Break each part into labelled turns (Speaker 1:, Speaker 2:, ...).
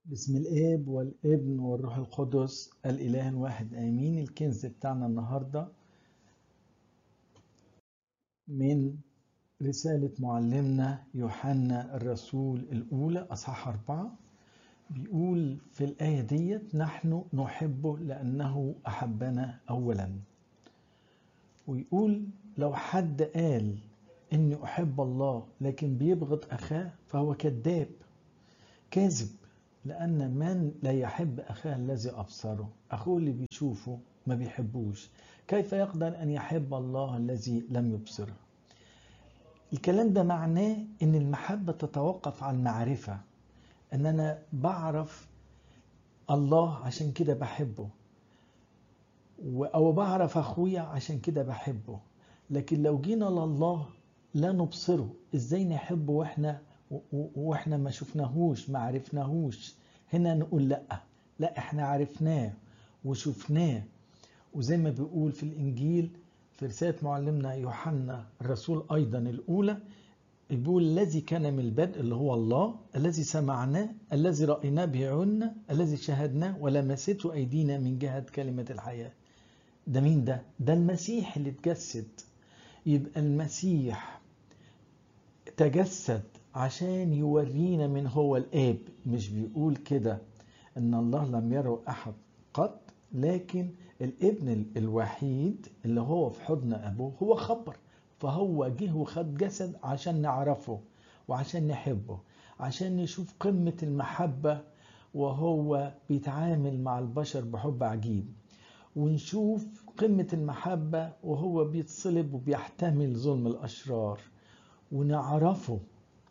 Speaker 1: بسم الآب والابن والروح القدس الإله الواحد آمين. الكنز بتاعنا النهاردة من رسالة معلمنا يوحنا الرسول الأولى أصحاح 4. بيقول في الآية ديت: نحن نحبه لأنه أحبنا أولا. ويقول لو حد قال إني أحب الله لكن بيبغض أخاه فهو كذاب كاذب، لأن من لا يحب أخاه الذي أبصره أخوه اللي بيشوفه ما بيحبوش، كيف يقدر أن يحب الله الذي لم يبصره؟ الكلام ده معناه أن المحبة تتوقف على المعرفة، أن أنا بعرف الله عشان كده بحبه، أو بعرف أخويا عشان كده بحبه. لكن لو جينا لله لا نبصره، إزاي نحبه وإحنا ما شفناهوش ما عرفناهوش؟ هنا نقول لا احنا عرفناه وشفناه. وزي ما بيقول في الإنجيل في رسالة معلمنا يوحنا الرسول أيضا الأولى، بيقول الذي كان من البدء اللي هو الله، الذي سمعناه، الذي رأيناه بعيوننا، الذي شاهدناه ولمسته أيدينا من جهة كلمة الحياة. ده مين ده؟ ده المسيح اللي اتجسد. يبقى المسيح تجسد عشان يورينا من هو الآب. مش بيقول كده ان الله لم يره احد قط، لكن الابن الوحيد اللي هو في حضن ابوه هو خبر، فهو جه وخد جسد عشان نعرفه وعشان نحبه، عشان نشوف قمة المحبة وهو بيتعامل مع البشر بحب عجيب، ونشوف قمة المحبة وهو بيتصلب وبيحتمل ظلم الأشرار، ونعرفه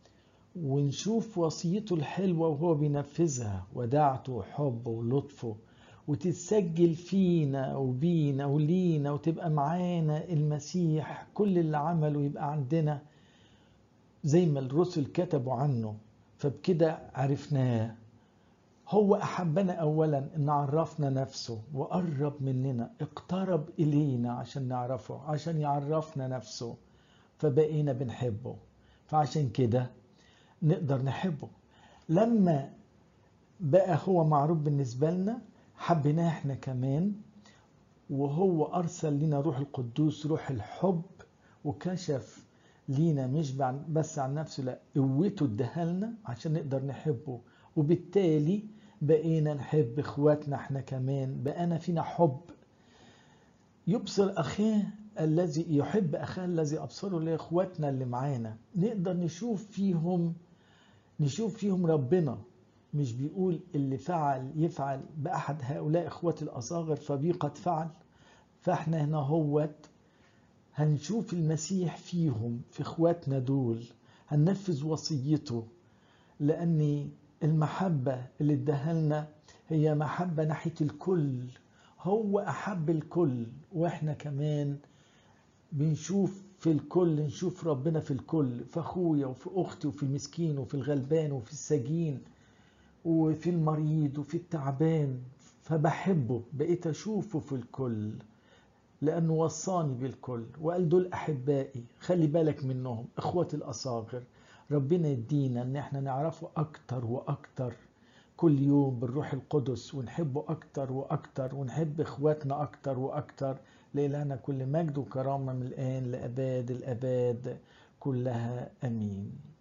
Speaker 1: ونشوف وصيته الحلوة وهو بينفذها، ودعته وحبه ولطفه، وتتسجل فينا وبينا ولينا، وتبقى معانا المسيح كل اللي عمله يبقى عندنا زي ما الرسل كتبوا عنه. فبكده عرفناه. هو أحبنا أولا، إن عرفنا نفسه وقرب مننا، اقترب إلينا عشان نعرفه، عشان يعرفنا نفسه، فبقينا بنحبه. فعشان كده نقدر نحبه. لما بقى هو معروف بالنسبة لنا حبيناه احنا كمان، وهو أرسل لنا روح القدوس روح الحب، وكشف لينا مش بس عن نفسه، لا قوته اداها لنا عشان نقدر نحبه. وبالتالي بقينا نحب اخواتنا احنا كمان، بقينا فينا حب. يبصر أخاه الذي يحب أخاه الذي أبصره، لإخواتنا اللي معانا نقدر نشوف فيهم ربنا. مش بيقول اللي فعل يفعل بأحد هؤلاء إخوة الأصاغر فبي قد فعل؟ فإحنا هنا هنشوف المسيح فيهم، في إخواتنا دول، هننفذ وصيته، لأن المحبة اللي اداها لنا هي محبة ناحية الكل. هو أحب الكل، وإحنا كمان بنشوف في الكل، نشوف ربنا في الكل، في أخويا وفي أختي وفي المسكين وفي الغلبان وفي السجين وفي المريض وفي التعبان. فبحبه، بقيت أشوفه في الكل لأنه وصاني بالكل وقال دول أحبائي، خلي بالك منهم إخوة الأصاغر. ربنا يدينا أن احنا نعرفه أكتر وأكتر كل يوم بالروح القدس، ونحبه أكتر وأكتر، ونحب إخواتنا أكتر وأكتر. لإلهنا كل مجد وكرامة من الآن لأباد الأباد كلها، أمين.